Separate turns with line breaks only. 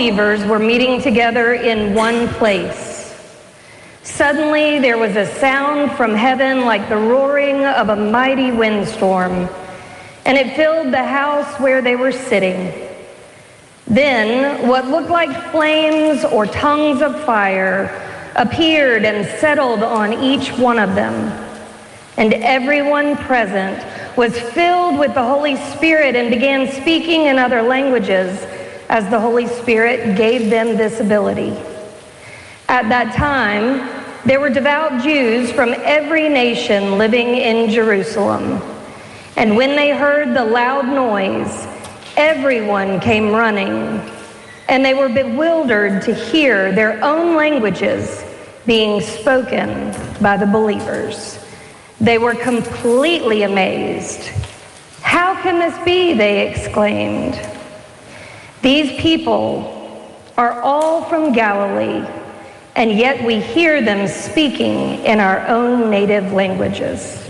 believers were meeting together in one place. Suddenly there was a sound from heaven like the roaring of a mighty windstorm, and it filled the house where they were sitting. Then what looked like flames or tongues of fire appeared and settled on each one of them. And everyone present was filled with the Holy Spirit and began speaking in other languages as the Holy Spirit gave them this ability. At that time, there were devout Jews from every nation living in Jerusalem. And when they heard the loud noise, everyone came running, and they were bewildered to hear their own languages being spoken by the believers. They were completely amazed. "How can this be?" they exclaimed. "These people are all from Galilee, and yet we hear them speaking in our own native languages."